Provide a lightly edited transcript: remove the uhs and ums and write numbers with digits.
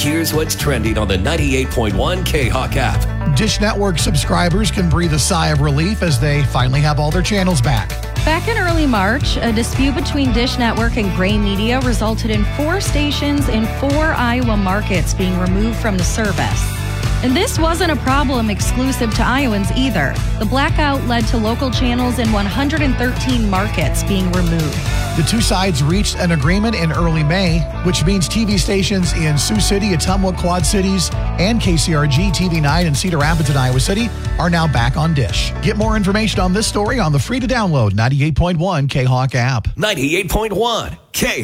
Here's what's trending on the 98.1 K-Hawk app. Dish Network subscribers can breathe a sigh of relief as they finally have all their channels back. Back in early March, a dispute between Dish Network and Gray Media resulted in 4 stations in 4 Iowa markets being removed from the service. And this wasn't a problem exclusive to Iowans either. The blackout led to local channels in 113 markets being removed. The two sides reached an agreement in early May, which means TV stations in Sioux City, Ottumwa, Quad Cities, and KCRG TV9 in Cedar Rapids and Iowa City are now back on Dish. Get more information on this story on the free-to-download 98.1 K-Hawk app. 98.1 K-Hawk.